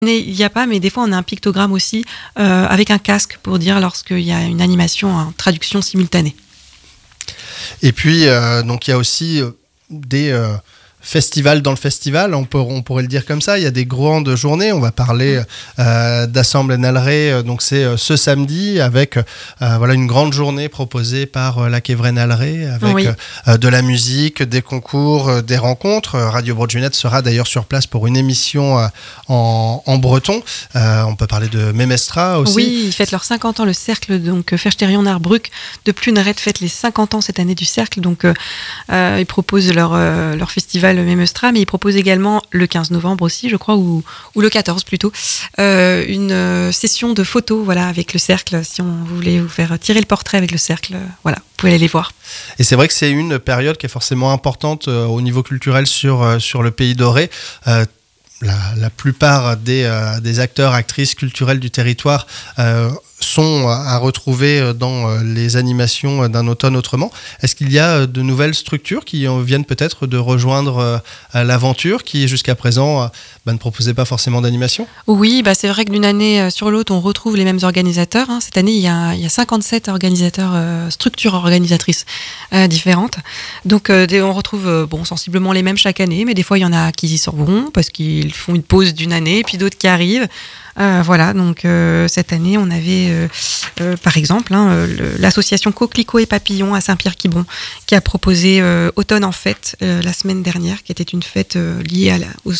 Il n'y a pas, mais des fois on a un pictogramme aussi avec un casque pour dire lorsqu'il y a une animation en traduction simultanée. Et puis, donc il y a aussi des festivals dans le festival, on pourrait le dire comme ça. Il y a des grandes journées. On va parler d'Assemble Nalré. Donc c'est ce samedi avec voilà une grande journée proposée par la Quévraie Nalré avec de la musique, des concours, des rencontres. Radio Broadjunet sera d'ailleurs sur place pour une émission en breton. On peut parler de Memestra aussi. Oui, ils fêtent leurs 50 ans, le cercle, donc Fersterion Narbruck de Pluneret fête les 50 ans cette année du cercle, donc ils proposent leur festival Memestra, mais ils proposent également le 15 novembre aussi, je crois, ou le 14 plutôt, une session de photos, voilà, avec le cercle, si on voulait vous faire tirer le portrait avec le cercle, voilà, vous pouvez aller les voir. Et c'est vrai que c'est une période qui est forcément importante au niveau culturel sur le Pays Doré. La plupart des acteurs, actrices culturelles du territoire sont à retrouver dans les animations d'un automne autrement. Est-ce qu'il y a de nouvelles structures qui viennent peut-être de rejoindre l'aventure, qui jusqu'à présent ne proposait pas forcément d'animation ? Oui, c'est vrai que d'une année sur l'autre, on retrouve les mêmes organisateurs. Cette année, il y a 57 organisateurs, structures organisatrices différentes. Donc, on retrouve sensiblement les mêmes chaque année, mais des fois, il y en a qui y seront parce qu'ils font une pause d'une année, puis d'autres qui arrivent. Voilà, donc cette année, on avait par exemple l'association Coquelicot et Papillons à Saint-Pierre-Quiberon qui a proposé Automne en fête la semaine dernière, qui était une fête liée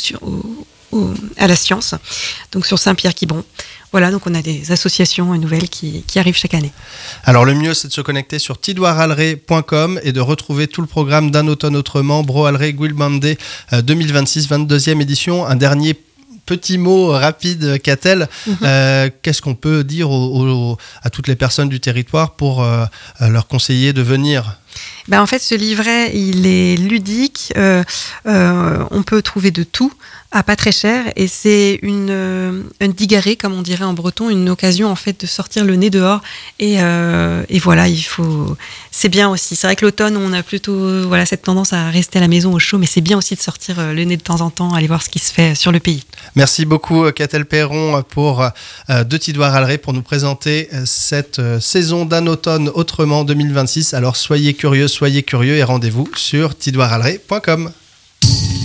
à la science, donc sur Saint-Pierre-Quiberon. Voilà, donc on a des associations nouvelles qui arrivent chaque année. Alors le mieux, c'est de se connecter sur tidoiralré.com et de retrouver tout le programme d'un automne autrement, Bro Alré Guilbandé 2026, 22e édition. Un dernier petit mot rapide, Catel. Qu'est-ce qu'on peut dire à toutes les personnes du territoire pour leur conseiller de venir ? En fait, ce livret, il est ludique. On peut trouver de tout à pas très cher. Et c'est une digarrée, comme on dirait en breton, une occasion en fait de sortir le nez dehors. Et voilà, c'est bien aussi. C'est vrai que l'automne, on a plutôt cette tendance à rester à la maison au chaud, mais c'est bien aussi de sortir le nez de temps en temps, aller voir ce qui se fait sur le pays. Merci beaucoup, Catel Perron, pour de Tidouar Alré pour nous présenter cette saison d'un automne autrement 2026. Alors soyez curieux et rendez-vous sur tidoiralré.com.